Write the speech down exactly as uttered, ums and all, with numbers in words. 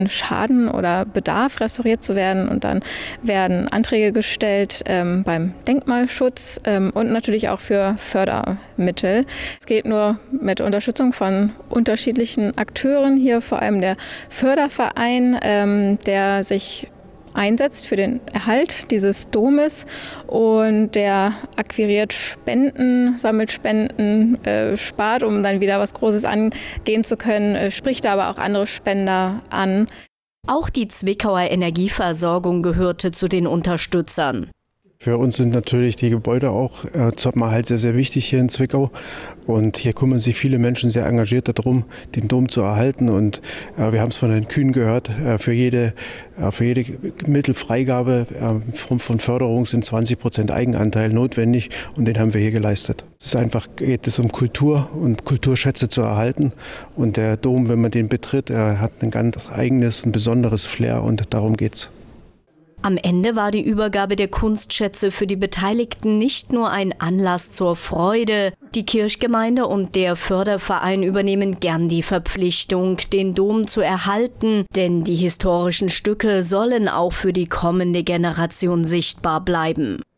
Schaden oder Bedarf restauriert zu werden. Und dann werden Anträge gestellt ähm, beim Denkmalschutz ähm, und natürlich auch für Fördermittel. Es geht nur mit Unterstützung von unterschiedlichen Akteuren, hier vor allem der Förderverein, ähm, der sich einsetzt für den Erhalt dieses Domes und der akquiriert Spenden, sammelt Spenden, äh, spart, um dann wieder was Großes angehen zu können, äh, spricht aber auch andere Spender an. Auch die Zwickauer Energieversorgung gehörte zu den Unterstützern. Für uns sind natürlich die Gebäude auch äh, halt sehr, sehr wichtig hier in Zwickau. Und hier kümmern sich viele Menschen sehr engagiert darum, den Dom zu erhalten. Und äh, wir haben es von Herrn Kühn gehört, äh, für jede, äh, für jede Mittelfreigabe äh, von, von Förderung sind zwanzig Prozent Eigenanteil notwendig. Und den haben wir hier geleistet. Es ist einfach, geht es um Kultur und Kulturschätze zu erhalten. Und der Dom, wenn man den betritt, er hat ein ganz eigenes und besonderes Flair und darum geht's. Am Ende war die Übergabe der Kunstschätze für die Beteiligten nicht nur ein Anlass zur Freude. Die Kirchgemeinde und der Förderverein übernehmen gern die Verpflichtung, den Dom zu erhalten, denn die historischen Stücke sollen auch für die kommende Generation sichtbar bleiben.